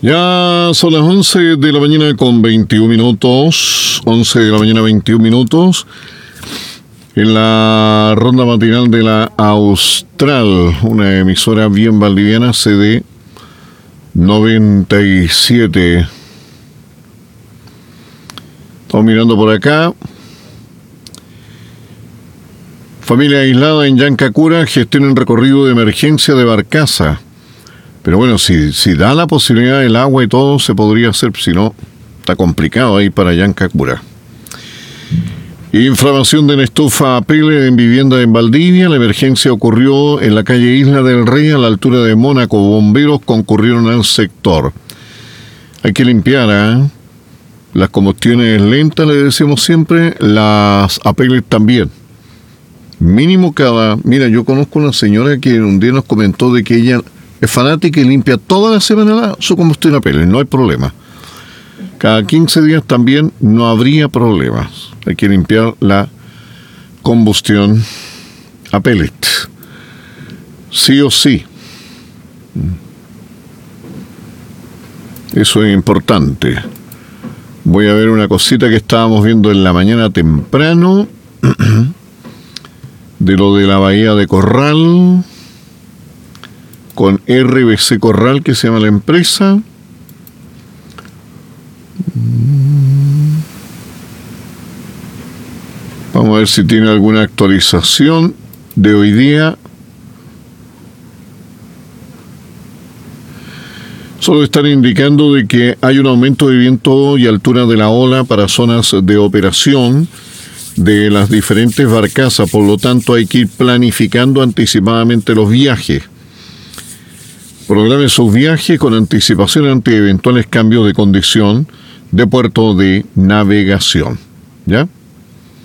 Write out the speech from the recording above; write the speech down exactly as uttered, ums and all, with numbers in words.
Ya son las once de la mañana con veintiún minutos, once de la mañana veintiún minutos, en la ronda matinal de la Austral, una emisora bien valdiviana, C D noventa y siete. Estamos mirando por acá. Familia aislada en Yancacura gestionan recorrido de emergencia de barcaza. Pero bueno, si, si da la posibilidad del agua y todo, se podría hacer, si no, está complicado ahí para Yancacura. Inflamación de la estufa a pele en vivienda en Valdivia. La emergencia ocurrió en la calle Isla del Rey, a la altura de Mónaco. Bomberos concurrieron al sector. Hay que limpiar, ¿eh? Las combustiones lentas, le decimos siempre, las a pele también. Mínimo cada... Mira, yo conozco una señora que un día nos comentó de que ella es fanática y limpia toda la semana la, su combustión a pele, no hay problema. Cada quince días también no habría problemas. Hay que limpiar la combustión a pellet. Sí o sí. Eso es importante. Voy a ver una cosita que estábamos viendo en la mañana temprano. De lo de la bahía de Corral, con R B C Corral, que se llama la empresa. Vamos a ver si tiene alguna actualización de hoy día. Solo están indicando de que hay un aumento de viento y altura de la ola para zonas de operación de las diferentes barcazas, por lo tanto hay que ir planificando anticipadamente los viajes. Programe sus viajes con anticipación ante eventuales cambios de condición de puerto de navegación. ¿Ya?